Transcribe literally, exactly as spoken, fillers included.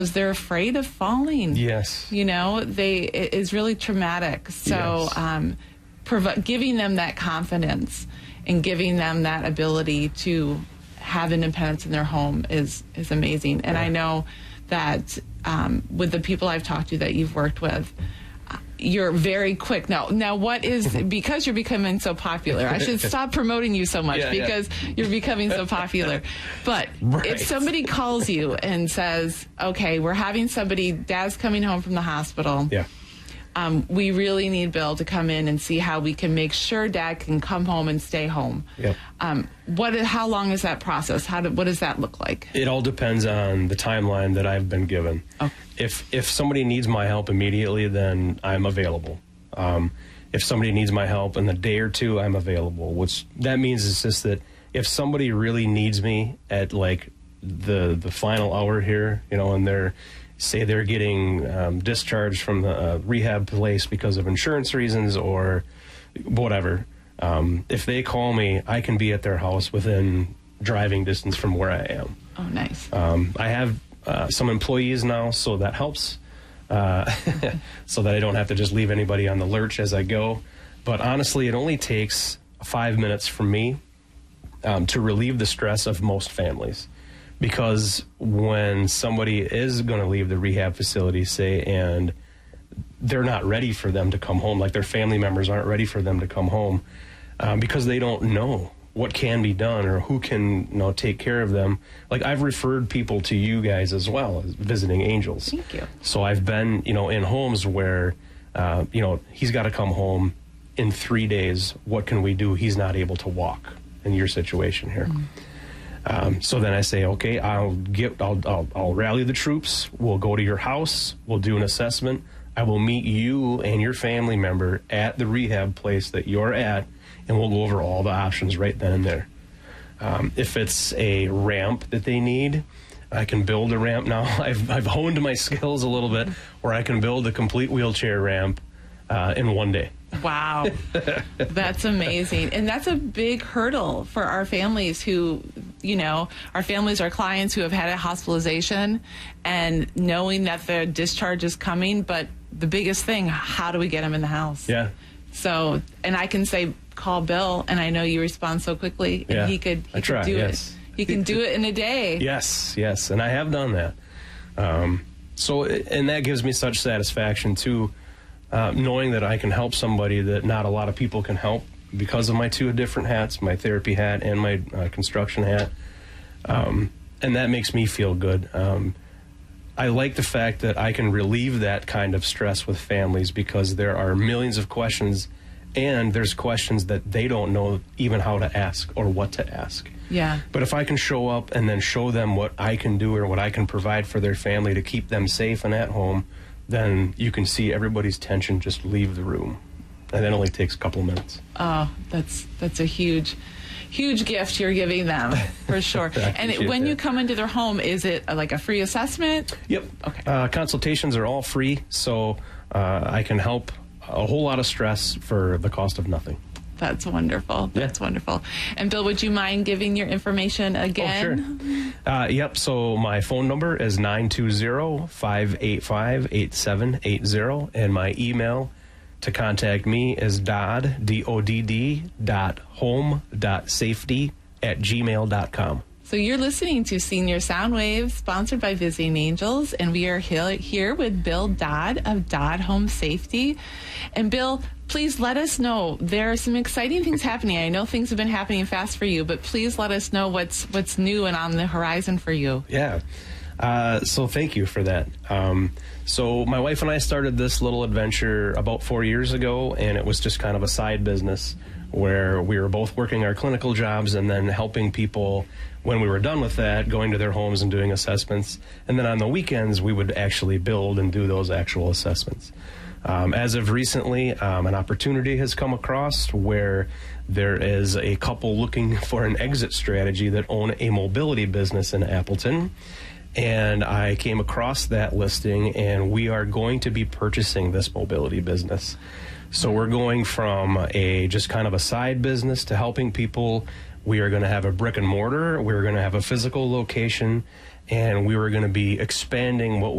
they're afraid of falling. Yes. You know, they it is really traumatic. So Yes. um, provi- giving them that confidence and giving them that ability to have independence in their home is, is amazing. And Yeah. I know that um, with the people I've talked to that you've worked with, you're very quick. Now, now what is, because you're becoming so popular, I should stop promoting you so much Yeah, yeah. because you're becoming so popular. But Right. if somebody calls you and says, okay, we're having somebody, Dad's coming home from the hospital. Yeah. Um, we really need Bill to come in and see how we can make sure Dad can come home and stay home. Yep. Um, what? How long is that process? How do, what does that look like? It all depends on the timeline that I've been given. Oh. If if somebody needs my help immediately, then I'm available. Um, if somebody needs my help in a day or two, I'm available. Which that means is just that if somebody really needs me at like the the final hour here, you know, and they're say they're getting um, discharged from the uh, rehab place because of insurance reasons or whatever. Um, if they call me, I can be at their house within driving distance from where I am. Oh, nice. Um, I have uh, some employees now, so that helps, uh, so that I don't have to just leave anybody on the lurch as I go. But honestly, it only takes five minutes for me um, to relieve the stress of most families. Because when somebody is going to leave the rehab facility, say, and they're not ready for them to come home, like their family members aren't ready for them to come home, um, because they don't know what can be done or who can, you know, take care of them. Like I've referred people to you guys as well as Visiting Angels. Thank you. So I've been, you know, in homes where, uh, you know, he's got to come home in three days. What can we do? He's not able to walk in your situation here. Mm. Um, so then I say, okay, I'll get, I'll, I'll, I'll rally the troops. We'll go to your house. We'll do an assessment. I will meet you and your family member at the rehab place that you're at, and we'll go over all the options right then and there. Um, if it's a ramp that they need, I can build a ramp now. I've, I've honed my skills a little bit where I can build a complete wheelchair ramp uh, in one day. Wow. That's amazing. And that's a big hurdle for our families who, you know, our families are clients who have had a hospitalization and knowing that the discharge is coming. But the biggest thing, how do we get them in the house? Yeah. So, and I can say, call Bill, and I know you respond so quickly, and yeah. he could, he I try, could do yes. it. He can do it in a day. Yes, yes. And I have done that. Um, so, and that gives me such satisfaction, too. Uh, knowing that I can help somebody that not a lot of people can help because of my two different hats, my therapy hat and my uh, construction hat. Um, and that makes me feel good. Um, I like the fact that I can relieve that kind of stress with families because there are millions of questions and there's questions that they don't know even how to ask or what to ask. Yeah. But if I can show up and then show them what I can do or what I can provide for their family to keep them safe and at home, then you can see everybody's tension just leave the room. And that only takes a couple minutes. Oh, that's that's a huge, huge gift you're giving them, for sure. And it, when that. you come into their home, is it uh, like a free assessment? Yep. Okay. Uh, consultations are all free, so uh, I can help a whole lot of stress for the cost of nothing. That's wonderful. That's yeah. wonderful. And Bill, would you mind giving your information again? Oh, sure. Uh, yep. So my phone number is nine two zero, five eight five, eight seven eight zero, and my email to contact me is dodd, D O D D, dot home dot safety at gmail dot com. So you're listening to Senior Soundwave, sponsored by Visiting Angels, and we are here with Bill Dodd of Dodd Home Safety. And Bill, please let us know. There are some exciting things happening. I know things have been happening fast for you, but please let us know what's what's new and on the horizon for you. Yeah. Uh, so thank you for that. Um, so my wife and I started this little adventure about four years ago, and it was just kind of a side business where we were both working our clinical jobs and then helping people when we were done with that, going to their homes and doing assessments. And then on the weekends, we would actually build and do those actual assessments. Um, as of recently, um, an opportunity has come across where there is a couple looking for an exit strategy that own a mobility business in Appleton. And I came across that listing, and we are going to be purchasing this mobility business. So we're going from a just kind of a side business to helping people. We are going to have a brick and mortar. We're going to have a physical location. and we were going to be expanding what